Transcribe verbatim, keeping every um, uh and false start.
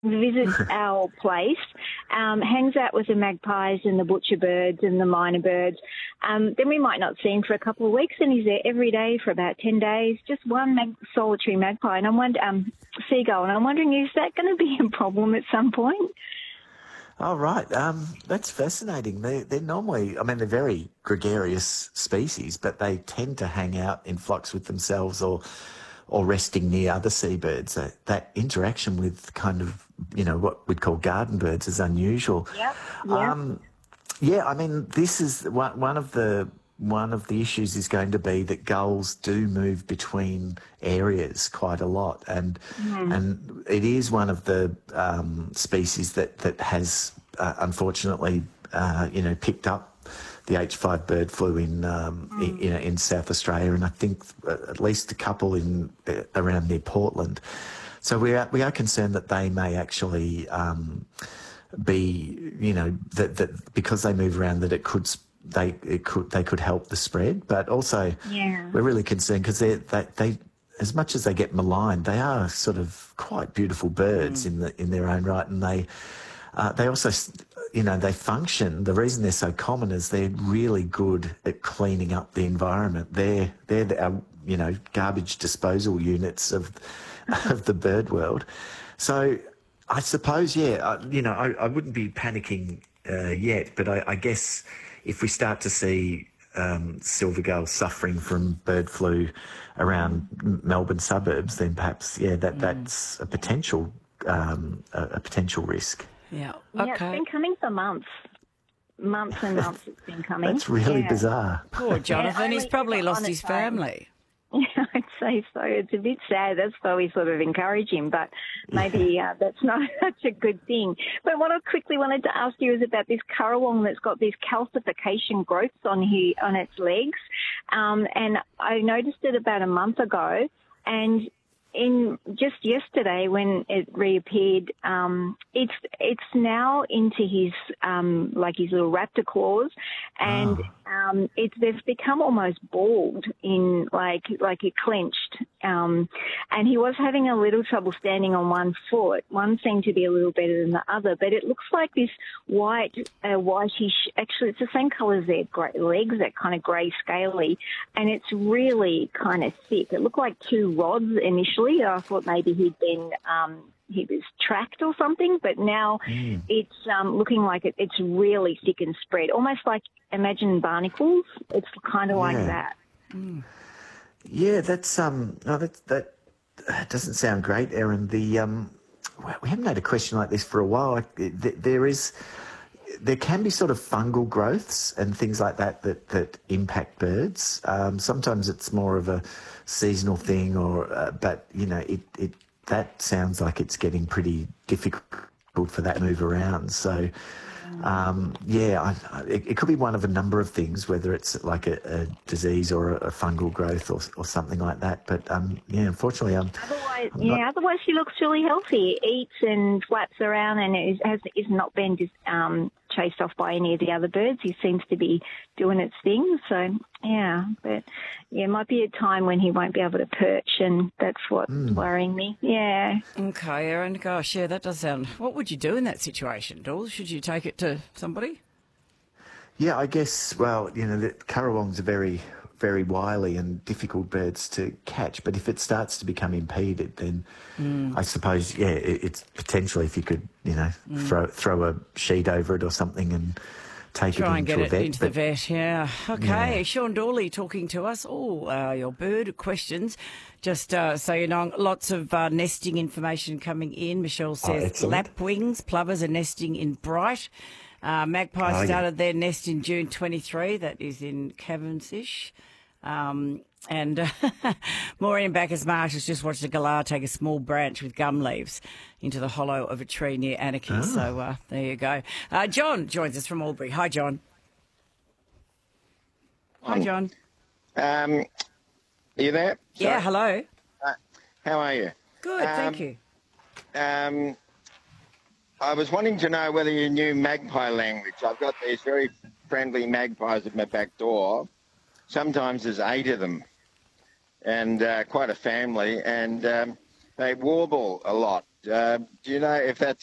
visits our place, um, hangs out with the magpies and the butcher birds and the minor birds. Um, then we might not see him for a couple of weeks, and he's there every day for about ten days, just one mag- solitary magpie. And I'm wondering, um, seagull, and I'm wondering, is that going to be a problem at some point? Oh, right. Um, that's fascinating. They, they're normally, I mean, they're very gregarious species, but they tend to hang out in flocks with themselves or or resting near other seabirds. Uh, that interaction with kind of, you know, what we'd call garden birds is unusual. Yep. Yep. Um, yeah, I mean, this is one, one of the one of the issues is going to be that gulls do move between areas quite a lot, and mm. and it is one of the um, species that that has uh, unfortunately, uh, you know, picked up the H five bird flu in, um, mm. in, you know, in South Australia, and I think at least a couple in uh, around near Portland. So we are we are concerned that they may actually um, be, you know, that that because they move around, that it could they it could they could help the spread. But also, yeah. we're really concerned because they they they as much as they get maligned, they are sort of quite beautiful birds mm. in the in their own right, and they uh, they also, you know, they function. The reason they're so common is they're really good at cleaning up the environment. They're they're the, uh, you know, garbage disposal units of of the bird world. So I suppose, yeah, I, you know, I, I wouldn't be panicking uh, yet, but I, I guess if we start to see um, silver gulls suffering from bird flu around Melbourne suburbs, then perhaps, yeah, that that's a potential um, a, a potential risk. Yeah. Okay. Yeah, it's been coming for months. Months and months it's been coming. That's really yeah. bizarre. Poor Jonathan, yeah, he's probably lost his family. Yeah, I'd say so. It's a bit sad. That's why we sort of encourage him, but maybe uh, that's not such a good thing. But what I quickly wanted to ask you is about this currawong that's got these calcification growths on here, on its legs. Um, and I noticed it about a month ago, and in just yesterday when it reappeared, um, it's it's now into his um, like his little raptor claws, and oh. um, it's they've become almost bald in like like it clenched, um, and he was having a little trouble standing on one foot. One seemed to be a little better than the other, but it looks like this white, uh, whitish. Actually, it's the same colour as their grey legs, that kind of grey scaly, and it's really kind of thick. It looked like two rods initially. I thought maybe he'd been um, he was tracked or something, but now mm. it's um, looking like it, it's really thick and spread, almost like imagine barnacles. It's kind of yeah. like that. Mm. Yeah, that's um, no, that that doesn't sound great, Erin. The um, we haven't had a question like this for a while. There is. There can be sort of fungal growths and things like that that, that impact birds. Um, sometimes it's more of a seasonal thing, or uh, but you know, it, it that sounds like it's getting pretty difficult for that to move around. So um, yeah, I, I, it, it could be one of a number of things, whether it's like a, a disease or a, a fungal growth or, or something like that. But um, yeah, unfortunately, I'm. Otherwise, I'm yeah. not... Otherwise, he looks really healthy. He eats and flaps around, and is, has is not been dis, um, chased off by any of the other birds. He seems to be doing its thing. So yeah, but yeah, it might be a time when he won't be able to perch, and that's what's mm. worrying me. Yeah. Okay, Erin. Gosh, yeah, that does sound. What would you do in that situation, Dawes? Should you take it to somebody? Yeah, I guess. Well, you know, the currawongs are very, very wily and difficult birds to catch. But if it starts to become impeded, then mm. I suppose, yeah, it, it's potentially if you could, you know, mm. throw throw a sheet over it or something and take Try it and into get a it vet. into but, the vet, yeah. Okay, yeah. Sean Dawley talking to us. All uh, your bird questions. Just uh, so you know, lots of uh, nesting information coming in. Michelle says oh, lapwings, plovers are nesting in Bright. Uh, magpies oh, started yeah. their nest in June twenty-three. That is in Cavendish. Um, and uh, Maureen Bacchus Marsh has just watched a galah take a small branch with gum leaves into the hollow of a tree near Anarchy. Oh. So uh, there you go. Uh, John joins us from Albury. Hi, John. Hi, John. Um, are you there? Sorry. Yeah, hello. Uh, how are you? Good, um, thank you. Um, I was wanting to know whether you knew magpie language. I've got these very friendly magpies at my back door. Sometimes there's eight of them, and uh, quite a family, and um, they warble a lot. Uh, do you know if that's